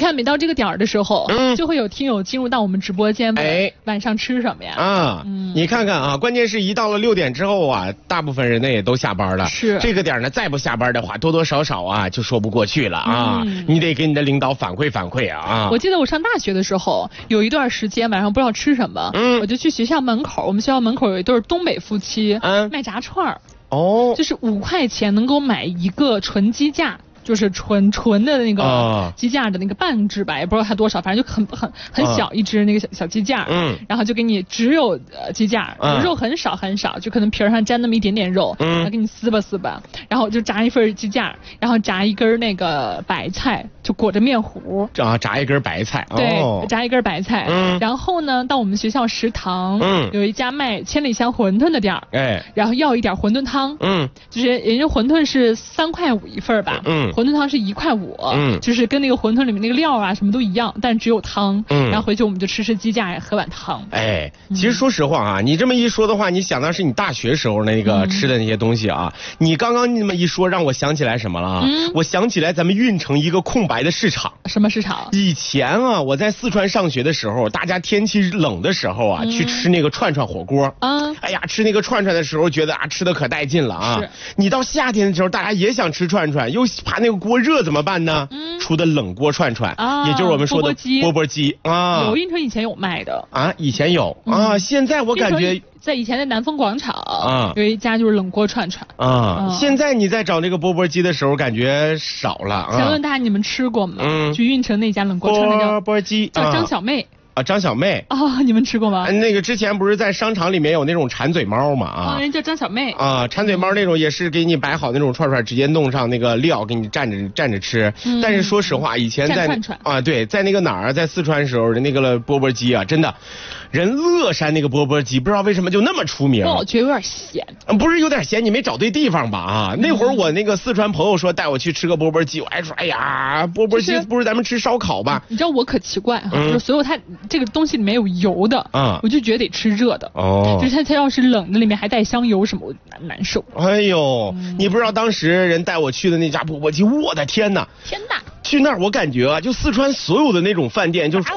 看每到这个点儿的时候，就会有听友进入到我们直播间，晚上吃什么呀？ 你看看啊，关键是一到了6点之后啊，大部分人呢也都下班了。 是这个点呢，再不下班的话，多多少少啊就说不过去了啊。你得给你的领导反馈反馈啊。 我记得我上大学的时候，有一段时间晚上不知道吃什么，我就去学校门口，我们学校门口有一对东北夫妻，卖炸串儿。就是5块钱能够买一个纯鸡架。就是纯的那个鸡架的那个半只吧，也不知道它多少，反正就很小一只那个小鸡架，然后就给你只有鸡架，肉很少很少，就可能皮儿上沾那么一点点肉，然后给你撕吧，然后就炸一份鸡架，然后炸一根那个白菜，就裹着面糊， 炸一根白菜， 对，炸一根白菜，然后呢，到我们学校食堂，有一家卖千里香馄饨的店儿，然后要一点馄饨汤，就是人家馄饨是3块5一份吧，馄饨汤是1块5，就是跟那个馄饨里面那个料啊什么都一样，但只有汤。然后回去我们就吃鸡架，喝碗汤。 其实说实话啊，你这么一说的话，你想到是你大学时候那个吃的那些东西啊。你刚刚那么一说，让我想起来什么了啊？我想起来咱们运城一个空白的市场。 什么市场？ 以前啊，我在四川上学的时候，大家天气冷的时候啊，去吃那个串火锅。哎呀，吃那个串的时候，觉得啊，吃的可带劲了啊。你到夏天的时候，大家也想吃串，又怕那个锅热怎么办呢？出的冷锅串，也就是我们说的钵钵鸡啊。 有运城以前有卖的啊，以前有啊，现在我感觉在以前的南丰广场有一家就是冷锅串啊。现在你在找那个钵钵鸡的时候，感觉少了啊。 想问大家你们吃过吗？去运城那家冷锅串叫钵钵鸡， 叫张小妹。 张小妹你们吃过吗？ 那个之前不是在商场里面有那种馋嘴猫嘛人叫张小妹馋嘴猫那种也是给你摆好那种串，直接弄上那个料给你蘸着吃。但是说实话，以前在对，在那个哪儿，在四川时候的那个钵钵鸡啊，真的，人乐山那个钵钵鸡不知道为什么就那么出名。 我觉得有点咸。 不是有点咸，你没找对地方吧那会儿我那个四川朋友说带我去吃个钵钵鸡，我还说哎呀，钵钵鸡不如咱们吃烧烤吧。 你知道我可奇怪就是所有它这个东西里面有油的我就觉得得吃热的就是它要是冷的里面还带香油什么，我难受。 哎呦，你不知道当时人带我去的那家钵钵鸡，我的天哪！ 天哪！ 去那儿我感觉啊，就四川所有的那种饭店，就是